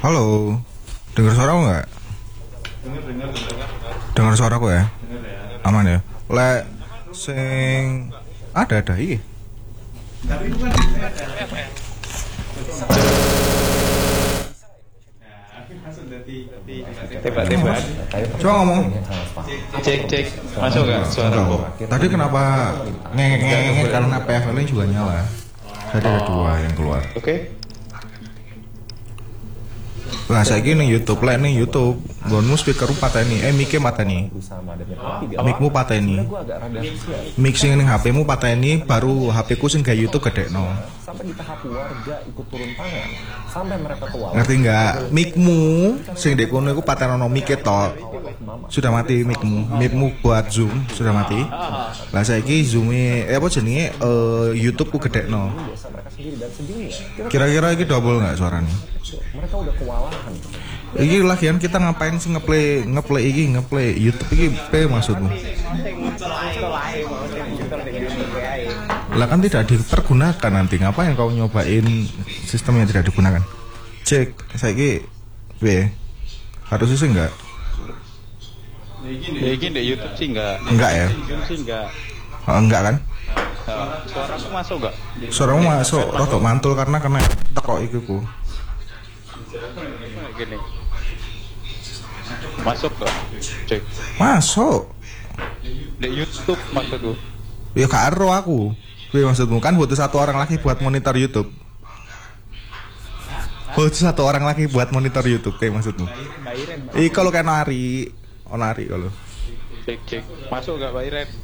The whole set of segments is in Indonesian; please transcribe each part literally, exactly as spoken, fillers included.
Halo, dengar suara aku nggak? Dengar, dengar, dengar. Dengar suaraku ya? Dengar ya. Aman ya? Le, sing ada ada iya. Tapi bukan langsung dari Tembak-tembak. Coba ngomong. Cek cek. Masuk nggak suara Enggak. kok? Tadi kenapa ngengeng karena P F L-nya juga nyala? Tadi ada dua yang keluar. Oke. Lah saya gini YouTube lah nih YouTube. Gonmu speaker pateni, eh mic-nya pateni. Mic-mu pateni. Mixing ning H P-mu pateni, baru H P-ku sing gawe YouTube gedekno. Sampai di tahap warga ikut turun tangan sampai mereka kewalahan. Ngerti enggak? Mic-mu sing ndek kono iku patenono mic-e tok. Sudah mati mic-mu. Mic-mu buat Zoom sudah mati. Lah saiki Zoom-e eh apa jenenge eh YouTube ku gedekno. Kira-kira iki double enggak suaranya? Mereka udah kewalahan. Iki lagian kita ngapain sih ngeplay ngeplay iki ngeplay YouTube iki P maksudmu? Lah kan tidak dipergunakan nanti, ngapain kau nyobain sistem yang tidak digunakan? Cek, saiki B harusnya sih enggak? Ya ini di YouTube sih enggak. Enggak ya? YouTube sih enggak. Oh, enggak kan? Suaraku masuk enggak? Suaramu masuk, rotok mantul karena kena tekok iku ku. Gini. Masuk enggak? Cek. Masuk. Di YouTube maksudku. Ya gak ero aku. Piye maksudmu? Kan butuh satu orang lagi buat monitor YouTube. Butuh satu orang lagi buat monitor YouTube kayak maksudmu. Ih kalau kayak nari, oh nari kalau. Cek cek. Masuk enggak Pak Iren?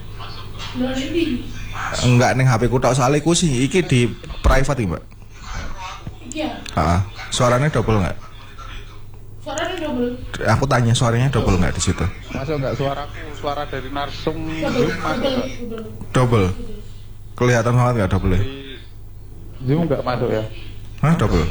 Enggak neng H P ku tok soalnya ku sih iki di private iki, Mbak. Iya. Heeh. Suaranya double enggak? Suaranya double. Aku tanya suaranya double enggak di situ? Masuk enggak suaraku? Suara dari narsum Zoom masuk enggak? Double. Kelihatan banget enggak double ya? Zoom enggak masuk ya? Hah, double?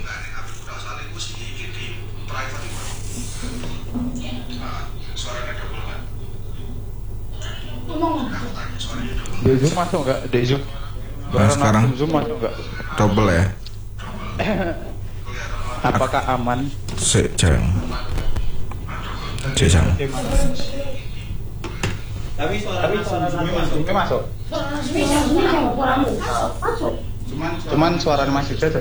Ngomong. Di Zoom masuk enggak? Di Zoom. Nah, sekarang Zoom masuk enggak? double ya? Apakah aman? Sik, jang. Sik, jang. tapi suara tapi suara masuk. Zoomnya masuk. Bisa sama suaramu. Masuk. Cuman Cuman suara masih saja.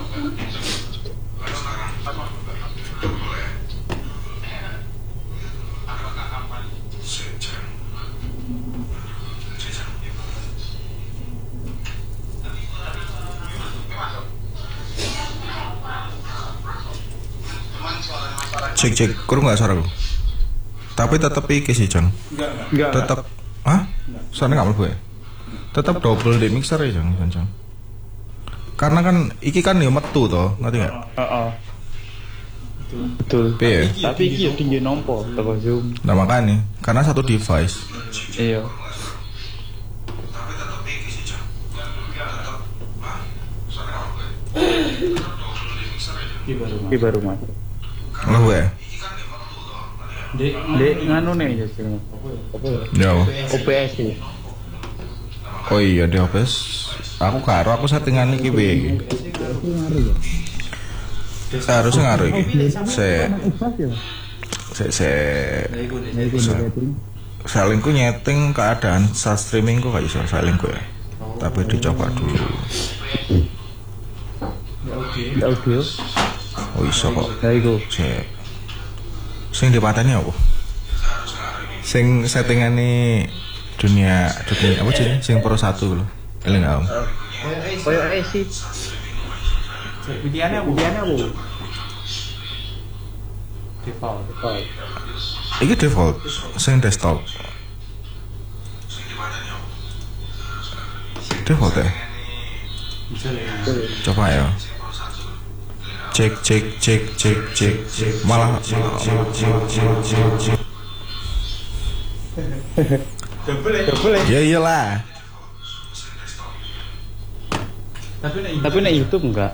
Cek cek, kurang nggak suaraku? Tapi tetap iki sih, Jang. enggak. Tetap, ah? Suaranya nggak mlebu ya? Tetap double di mixer ya, Jang, Jang. Karena kan iki kan ya metu toh, ngerti nggak? Heeh. Betul. Piye? Tapi iki yo tinggi nompo teko Zoom. Nah makanya, karena satu device. Iya. Iki baru masuk. Mlebu ya? Dek nganu nih ya sing. Apa ya? Ya. O B S ya. Oh iya, di O B S. Aku karo aku settingan iki piye iki? Harusnya ngaruh iki. Se se se salingku nyeting keadaan saat streamingku gak iso salingku ya. Tapi dicoba dulu. Di audio. Oh iso kok. Ya iku. Cek. Sing dipateni apa? Sing settingane dunia dunia apa sih? Sing pro satu lho. Eling gak om? Koyo esi. Pilihannya apa? Pilihannya apa? Default. Default. Iki default sing desktop. Default ya? Coba ya. Cek cek cek cek cek cek malah Double ya? Double ya? ya iyalah. Tapi nek Tapi nek YouTube enggak.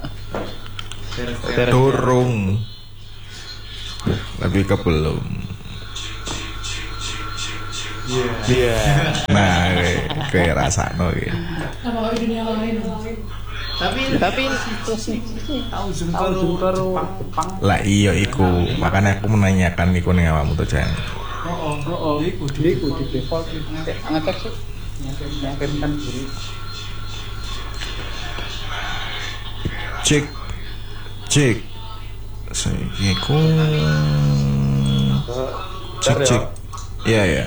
Dorong. Lebih ke belum. Iya. Nah, kayak rasa no gitu. Sama dunia lain. Tapi Tapi tahu Zoom tahu karo Zoom karo Jepang. Jepang. Lah iya iku, makanya aku menanyakan iku ning awakmu to, Jan. Oh, oh, oh. Iku Jadi ku di default ngecek sih. Nyakinkan diri. Cek cek saiki ku cek cek iya ya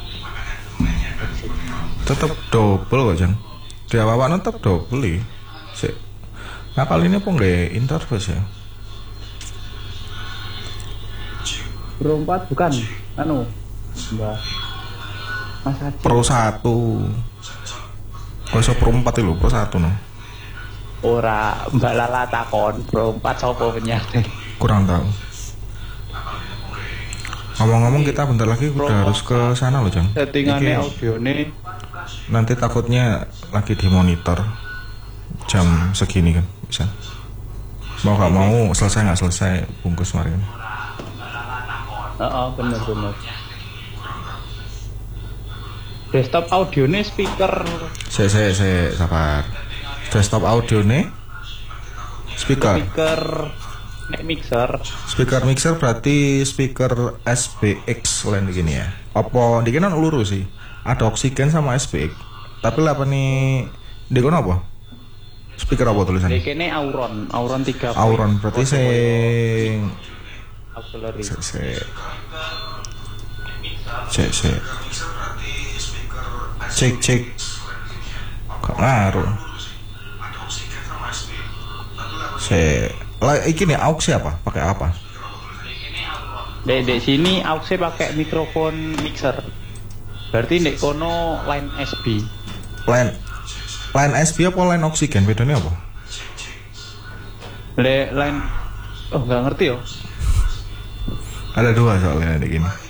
tetap double kok Jang di awak-awak tetap double ya sik ngapal ini apa nggak interface ya Pro empat bukan anu Mbak Mas Adi. Pro satu kok iso Pro empat lho Pro satu no Ora Mbak Lala takon Pro empat sapa penyakit. kurang tahu. Ngomong-ngomong kita bentar lagi udah harus ke sana loh Jang. Settingannya Iki audione nanti takutnya lagi dimonitor jam segini kan bisa. Mau gak mau selesai nggak selesai bungkus mari. heeh bener bener. Desktop audione speaker Saya saya saya sabar. Desktop audio nih speaker. speaker nek mixer Speaker mixer berarti speaker S B X lain gini ya. Apa di kan lurus sih? Ada oksigen sama S B X. Tapi lah apa nih? Di kono apa? Speaker apa tulisannya? Dek kene Auron, Auron tiga. Auron berarti sing auxiliary. se se cek cek cek cek kok ngaruh se lah iki nih aux apa pakai apa Dek dek sini aux pakai mikrofon mixer. Berarti dek kono line S B. line line S B apa line oksigen bedanya apa Dek line oh nggak ngerti yo. ada dua soalnya di gini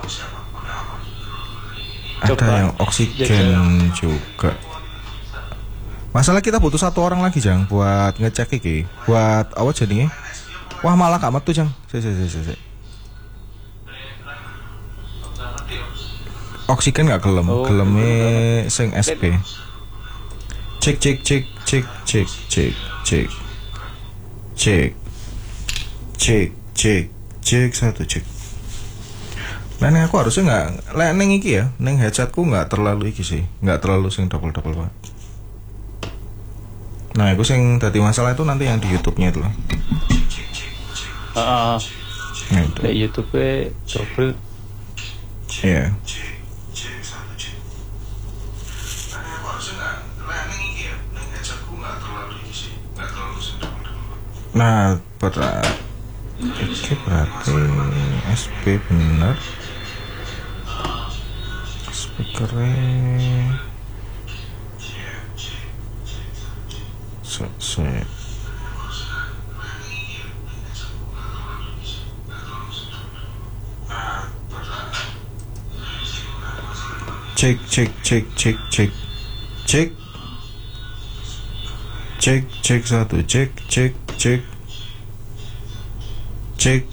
ada Coba. yang oksigen juga. Masalah kita butuh satu orang lagi Jang buat ngecek iki. Buat apa jadinya? Wah malah gak metu Jang. Sik sik sik sik. Oksigen gak gelem, Oh, geleme sing S B. Cek cek cek cek cek cek cek. Cek. Cek cek cek satu cek. Nah, ning aku harusnya nggak, lek ning iki ya, ning headsetku nggak terlalu iki sih, nggak terlalu sing double double banget. Nah, aku sing tadi masalah itu nanti yang di YouTube-nya itu loh. Heeh. Nah, itu. Dek YouTube double. Iya. Nah, berarti ini berarti S B bener. Speakernya se se cek cek cek cek cek cek cek cek satu cek cek cek cek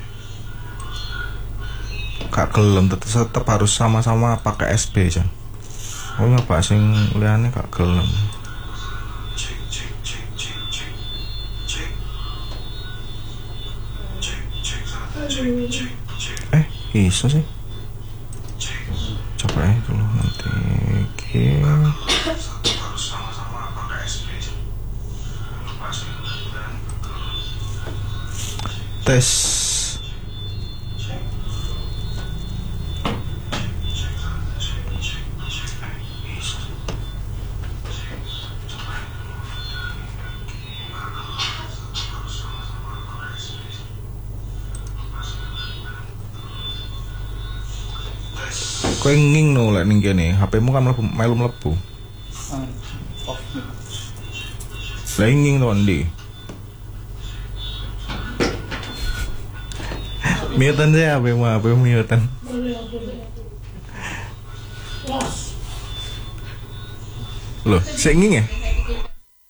kak gelem tetep, tetep harus sama-sama pakai S B Jan. Oh nyoba sing liane kak gelem. Eh iso sih. Coba ya dulu nanti iki. Tes. Kowe nging no lek ning kene, H P-mu kan mlebu melu mlebu. Lah nging to ndi? Mutean sih H P-mu, H P-mu mutean. Loh, sik nging ya?